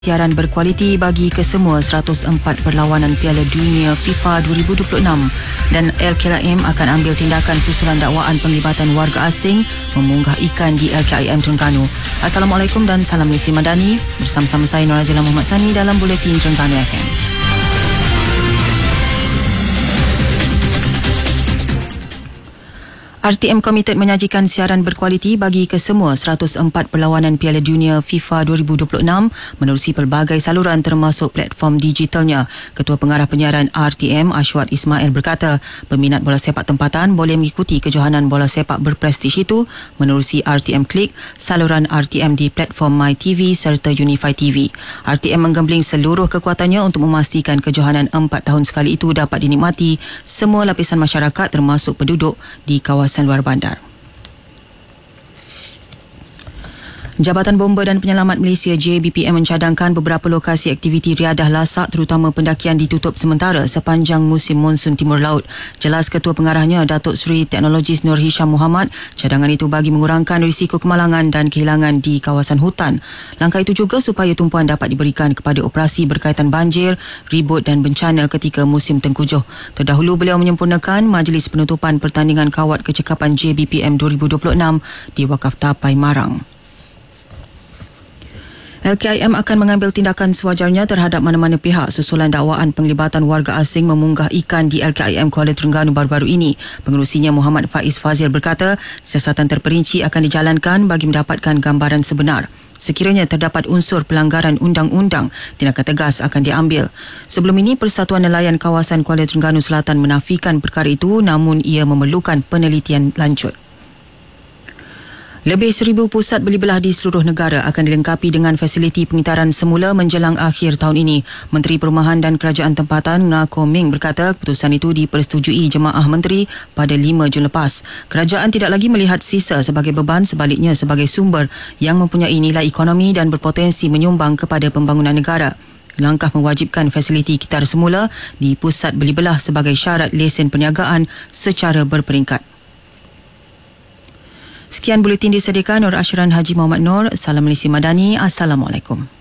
Siaran berkualiti bagi kesemua 104 perlawanan Piala Dunia FIFA 2026 dan LKIM akan ambil tindakan susulan dakwaan penglibatan warga asing memunggah ikan di LKIM Terengganu. Assalamualaikum dan salam Malaysia Madani. Bersama-sama saya Norazila Muhammad Sani dalam Buletin Terengganu FM. RTM komited menyajikan siaran berkualiti bagi kesemua 104 perlawanan Piala Dunia FIFA 2026 menerusi pelbagai saluran termasuk platform digitalnya. Ketua Pengarah Penyiaran RTM Ashwat Ismail berkata, peminat bola sepak tempatan boleh mengikuti kejohanan bola sepak berprestij itu menerusi RTM Click, saluran RTM di platform MyTV serta Unify TV. RTM menggembling seluruh kekuatannya untuk memastikan kejohanan 4 tahun sekali itu dapat dinikmati semua lapisan masyarakat termasuk penduduk di kawasan luar bandar. Jabatan Bomba dan Penyelamat Malaysia JBPM mencadangkan beberapa lokasi aktiviti riadah lasak terutama pendakian ditutup sementara sepanjang musim monsun Timur Laut. Jelas Ketua Pengarahnya Datuk Seri Teknologis Nur Hisham Muhammad, cadangan itu bagi mengurangkan risiko kemalangan dan kehilangan di kawasan hutan. Langkah itu juga supaya tumpuan dapat diberikan kepada operasi berkaitan banjir, ribut dan bencana ketika musim tengkujuh. Terdahulu beliau menyempurnakan majlis penutupan pertandingan kawat kecekapan JBPM 2026 di Wakaf Tapai Marang. LKIM akan mengambil tindakan sewajarnya terhadap mana-mana pihak susulan dakwaan penglibatan warga asing memunggah ikan di LKIM Kuala Terengganu baru-baru ini. Pengerusinya Muhammad Faiz Fazil berkata, siasatan terperinci akan dijalankan bagi mendapatkan gambaran sebenar. Sekiranya terdapat unsur pelanggaran undang-undang, tindakan tegas akan diambil. Sebelum ini, Persatuan Nelayan Kawasan Kuala Terengganu Selatan menafikan perkara itu namun ia memerlukan penelitian lanjut. Lebih 1,000 pusat beli belah di seluruh negara akan dilengkapi dengan fasiliti pengitaran semula menjelang akhir tahun ini. Menteri Perumahan dan Kerajaan Tempatan Nga Koh Ming berkata keputusan itu dipersetujui Jemaah Menteri pada 5 Jun lepas. Kerajaan tidak lagi melihat sisa sebagai beban, sebaliknya sebagai sumber yang mempunyai nilai ekonomi dan berpotensi menyumbang kepada pembangunan negara. Langkah mewajibkan fasiliti kitar semula di pusat beli belah sebagai syarat lesen perniagaan secara berperingkat. Sekian buletin disediakan Nur Ashran Haji Muhammad Nur. Salam Malaysia Madani. Assalamualaikum.